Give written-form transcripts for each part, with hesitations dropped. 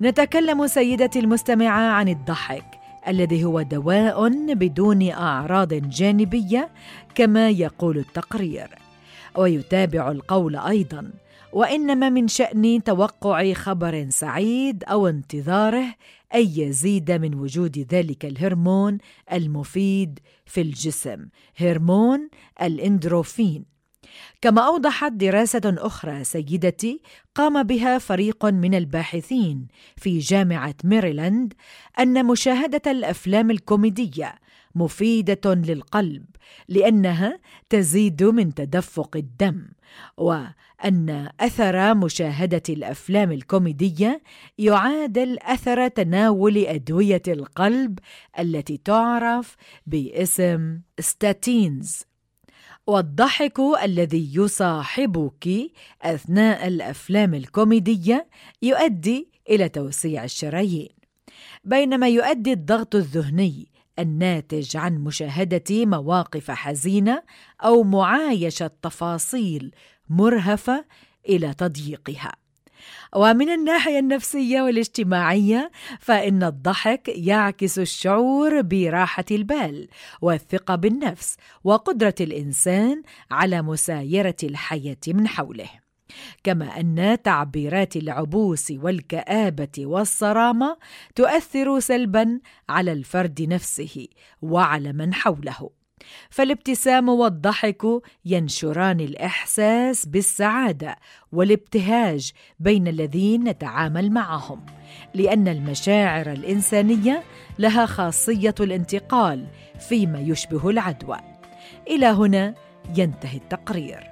نتكلم سيدتي المستمعة عن الضحك الذي هو دواء بدون أعراض جانبية كما يقول التقرير. ويتابع القول أيضاً: وإنما من شأن توقع خبر سعيد أو انتظاره أن يزيد من وجود ذلك الهرمون المفيد في الجسم، هرمون الإندروفين. كما أوضحت دراسة أخرى سيدتي قام بها فريق من الباحثين في جامعة ميريلاند أن مشاهدة الأفلام الكوميدية مفيدة للقلب لأنها تزيد من تدفق الدم، وأن أثر مشاهدة الأفلام الكوميدية يعادل أثر تناول أدوية القلب التي تعرف باسم ستاتينز. والضحك الذي يصاحبك أثناء الأفلام الكوميدية يؤدي إلى توسيع الشرايين، بينما يؤدي الضغط الذهني الناتج عن مشاهدة مواقف حزينة أو معايشة تفاصيل مرهفة إلى تضييقها. ومن الناحية النفسية والاجتماعية فإن الضحك يعكس الشعور براحة البال والثقة بالنفس وقدرة الإنسان على مسايرة الحياة من حوله، كما أن تعبيرات العبوس والكآبة والصرامة تؤثر سلباً على الفرد نفسه وعلى من حوله. فالابتسام والضحك ينشران الإحساس بالسعادة والابتهاج بين الذين نتعامل معهم، لأن المشاعر الإنسانية لها خاصية الانتقال فيما يشبه العدوى. إلى هنا ينتهي التقرير.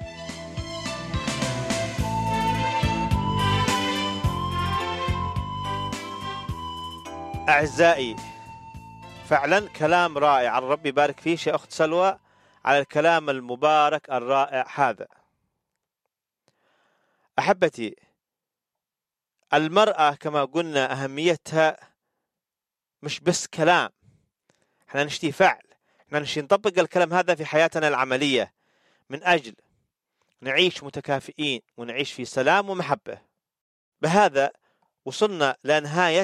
أعزائي، فعلا كلام رائع، الرب يبارك فيك يا أخت سلوى على الكلام المبارك الرائع هذا. أحبتي، المرأة كما قلنا أهميتها مش بس كلام، احنا نشتي فعل، احنا نشتي نطبق الكلام هذا في حياتنا العملية من أجل نعيش متكافئين ونعيش في سلام ومحبة. بهذا وصلنا لنهاية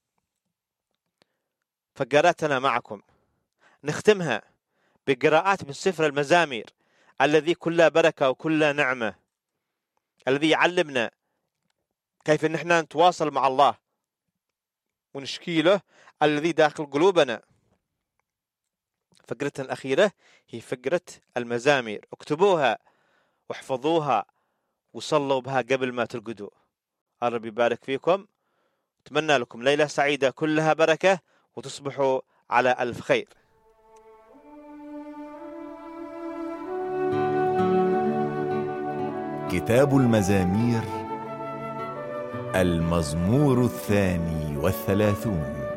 فقراتنا معكم، نختمها بقراءات من سفر المزامير الذي كله بركة وكله نعمة، الذي يعلمنا كيف نحن نتواصل مع الله ونشكي له الذي داخل قلوبنا. فقرتنا الأخيرة هي فقرة المزامير، اكتبوها واحفظوها وصلوا بها قبل ما ترقدوا. الرب يبارك فيكم، أتمنى لكم ليلة سعيدة كلها بركة وتصبحوا على ألف خير. كتاب المزامير، المزمور 32.